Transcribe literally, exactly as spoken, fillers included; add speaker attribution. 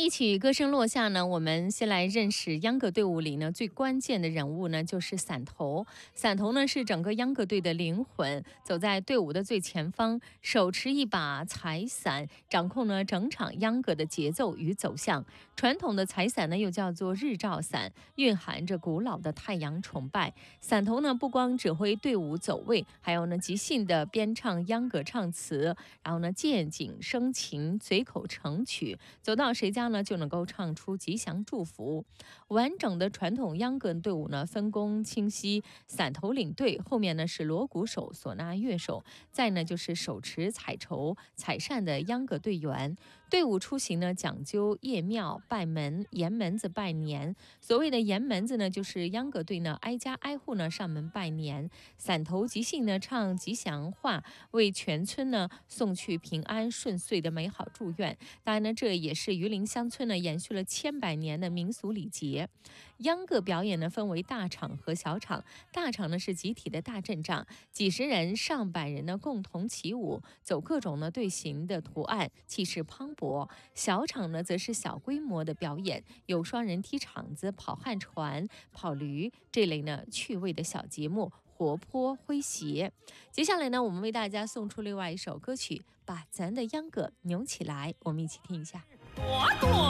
Speaker 1: 一曲歌声落下呢，我们先来认识秧歌队伍里呢最关键的人物呢，就是伞头。伞头呢是整个秧歌队的灵魂，走在队伍的最前方，手持一把彩伞，掌控呢整场秧歌的节奏与走向。传统的彩伞呢又叫做日照伞，蕴含着古老的太阳崇拜。伞头呢不光指挥队伍走位，还有呢即兴的编唱秧歌唱词，然后呢见景生情，随口成曲，走到谁家呢就能够唱出吉祥祝福。完整的传统秧歌队伍呢分工清晰，伞头领队，后面呢是锣鼓手、唢呐乐手，再呢就是手持彩绸、彩扇的秧歌队员。队伍出行呢讲究谒庙、拜门、沿门子拜年。所谓的沿门子呢，就是秧歌队呢挨家挨户呢上门拜年，伞头即兴呢唱吉祥话，为全村呢送去平安顺遂的美好祝愿。当然呢，这也是榆林乡村呢延续了千百年的民俗礼节。秧歌表演呢分为大场和小场，大场呢是集体的大阵仗，几十人、上百人呢共同起舞，走各种呢队形的图案，气势磅礴。小场呢则是小规模的表演，有双人踢场子、跑旱船、跑驴这类呢趣味的小节目，活泼诙谐。接下来呢，我们为大家送出另外一首歌曲，把咱的秧歌扭起来，我们一起听一下。
Speaker 2: 朵朵